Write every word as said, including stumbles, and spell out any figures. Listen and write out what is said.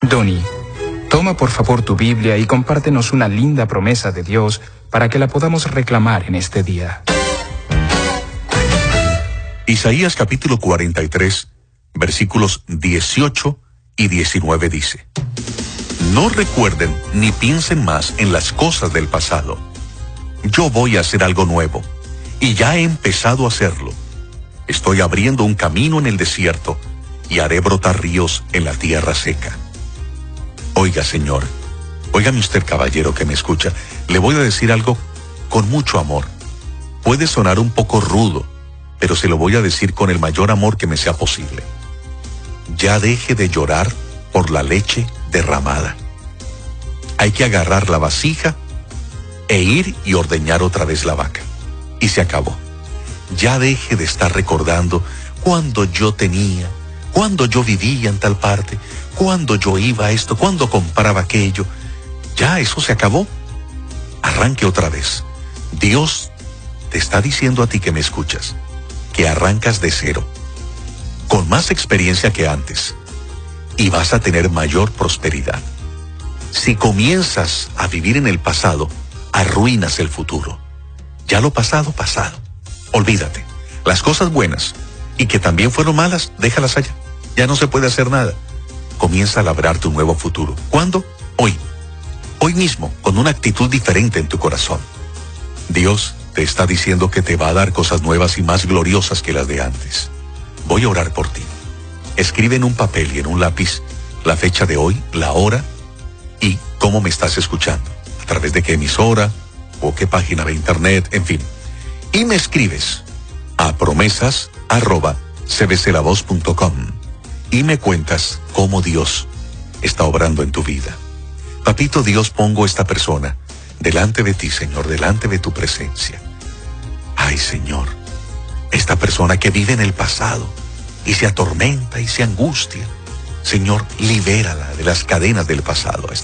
Donnie, toma por favor tu Biblia y compártenos una linda promesa de Dios para que la podamos reclamar en este día. Isaías capítulo cuarenta y tres, versículos dieciocho y diecinueve dice: No recuerden ni piensen más en las cosas del pasado. Yo voy a hacer algo nuevo, y ya he empezado a hacerlo. Estoy abriendo un camino en el desierto, y haré brotar ríos en la tierra seca. Oiga, Señor, óigame usted, caballero que me escucha, le voy a decir algo con mucho amor. Puede sonar un poco rudo, pero se lo voy a decir con el mayor amor que me sea posible. Ya deje de llorar por la leche derramada. Hay que agarrar la vasija e ir y ordeñar otra vez la vaca. Y se acabó. Ya deje de estar recordando cuando yo tenía, cuando yo vivía en tal parte, cuando yo iba a esto, cuando compraba aquello. Ya eso se acabó. Arranque otra vez. Dios te está diciendo a ti que me escuchas, que arrancas de cero, con más experiencia que antes, y vas a tener mayor prosperidad. Si comienzas a vivir en el pasado, arruinas el futuro. Ya lo pasado, pasado. Olvídate. Las cosas buenas, y que también fueron malas, déjalas allá. Ya no se puede hacer nada. Comienza a labrar tu nuevo futuro. ¿Cuándo? Hoy. Hoy mismo, con una actitud diferente en tu corazón. Dios te está diciendo que te va a dar cosas nuevas y más gloriosas que las de antes. Voy a orar por ti. Escribe en un papel y en un lápiz la fecha de hoy, la hora y cómo me estás escuchando. A través de qué emisora o qué página de internet, en fin. Y me escribes a promesas arroba c b c la voz punto com y me cuentas cómo Dios está obrando en tu vida. Papito Dios, pongo esta persona delante de ti, Señor, delante de tu presencia. Ay, Señor, esta persona que vive en el pasado y se atormenta y se angustia, Señor, libérala de las cadenas del pasado.